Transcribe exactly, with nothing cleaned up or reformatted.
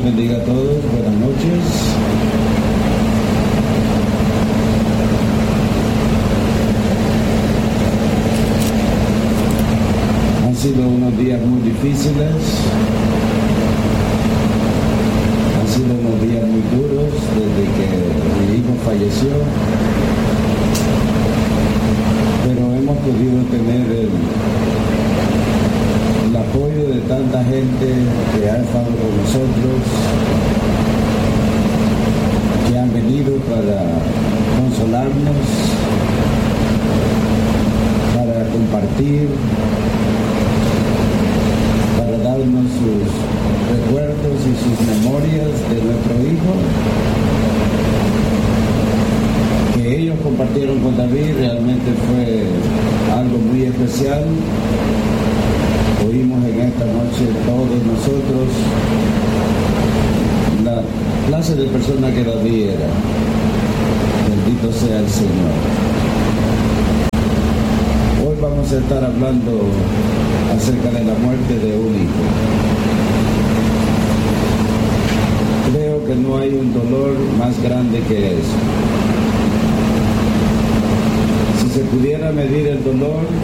bendiga a todos, buenas noches. Han sido unos días muy difíciles, han sido unos días muy duros desde que mi hijo falleció, pero hemos podido tener el, el apoyo de tanta gente que ha estado con nosotros, que han venido para consolarnos, para compartir, para darnos sus recuerdos y sus memorias de nuestro hijo, que ellos compartieron con David. Realmente fue algo muy especial. Oímos en esta noche todos nosotros la clase de persona que David era. Bendito sea el Señor. Hoy vamos a estar hablando acerca de la muerte de un hijo. Creo que no hay un dolor más grande que eso. Si se pudiera medir el dolor,